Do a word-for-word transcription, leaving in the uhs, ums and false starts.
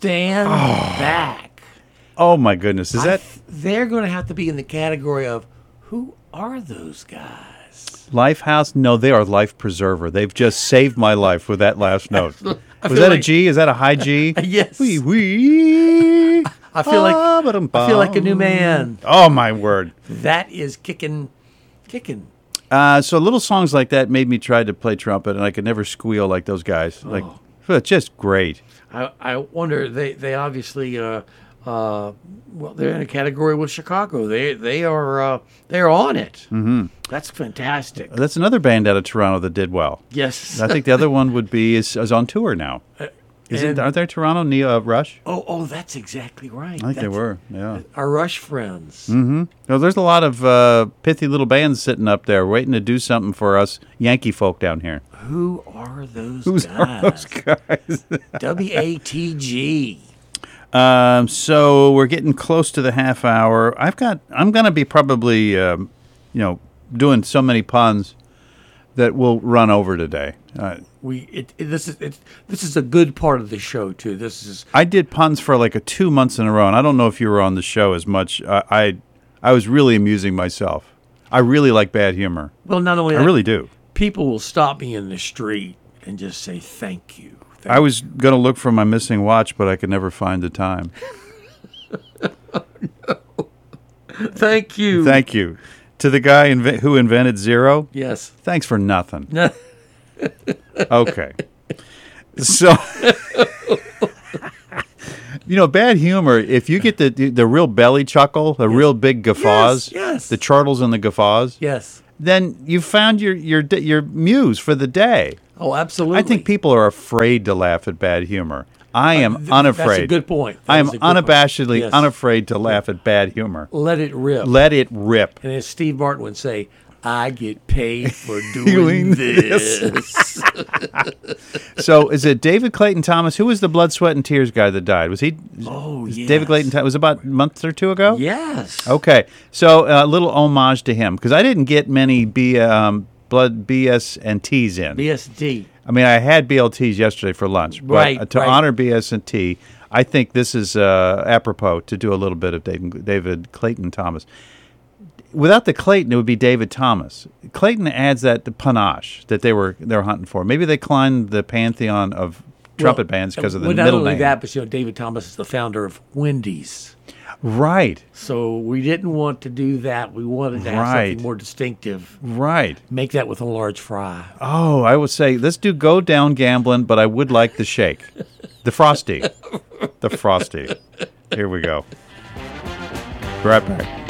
Stand back. Oh my goodness! Is I that th- they're going to have to be in the category of who are those guys? Lifehouse? No, they are Life Preserver. They've just saved my life with that last note. I Was feel that a like- G? Is that a high G? Yes. Wee wee. I feel like Ah, I feel like a new man. Oh my word! That is kicking, kicking. Uh, so little songs like that made me try to play trumpet, and I could never squeal like those guys. Like, it's just great. I, I wonder they they obviously uh, uh, well they're in a category with Chicago. They they are uh, they're on it. Mm-hmm. That's fantastic. That's another band out of Toronto that did well. Yes. I think the other one would be is, is on tour now. Is and- it? Aren't they Toronto? Neo uh, Rush? Oh oh, that's exactly right. I think they That's were. Yeah. our Rush friends. Mm-hmm. No, there's a lot of uh, pithy little bands sitting up there waiting to do something for us Yankee folk down here. Who are those Who's guys? are those guys? W A T G. um, so we're getting close to the half hour. I've got. I'm going to be probably, um, you know, doing so many puns that we'll run over today. Uh, We it, it this is it, this is a good part of the show too. This is I did puns for like a two months in a row, and I don't know if you were on the show as much. I I, I was really amusing myself. I really like bad humor. well not only I that, really do. people will stop me in the street and just say thank you. Thank I was going to look for my missing watch, but I could never find the time. Thank you. Thank you. To the guy inve- who invented zero, yes. thanks for nothing. Okay. So, you know, bad humor, if you get the the real belly chuckle, the real big guffaws, Yes, yes. the chortles and the guffaws, Yes. then you found your, your, your muse for the day. Oh, absolutely. I think people are afraid to laugh at bad humor. I am Th- unafraid. That's a good point. That I am is a good point. unabashedly Yes. unafraid to laugh at bad humor. Let it rip. Let it rip. and as Steve Martin would say, I get paid for Doing doing this. this. So, is it David Clayton Thomas? Who was the blood, sweat, and tears guy that died? Was he? Oh, was yes. David Clayton Thomas was it about a month or two ago. Yes. Okay, so a little homage to him because I didn't get many B, um, blood B S and T's in. B S D. I mean, I had B L Ts yesterday for lunch, but Right, uh, to right. honor B S and T, I think this is uh, apropos to do a little bit of David, David Clayton Thomas. Without the Clayton, it would be David Thomas. Clayton adds that the panache that they were they were hunting for. Maybe they climbed the pantheon of trumpet Well, bands because of the well, not middle only name. that, but you know, David Thomas is the founder of Wendy's. Right, So we didn't want to do that. We wanted to have Right. something more distinctive. right. Make that with a large fry. Oh, I would say let's do go down gambling, but I would like the shake, the frosty, the frosty. Here we go. Right back.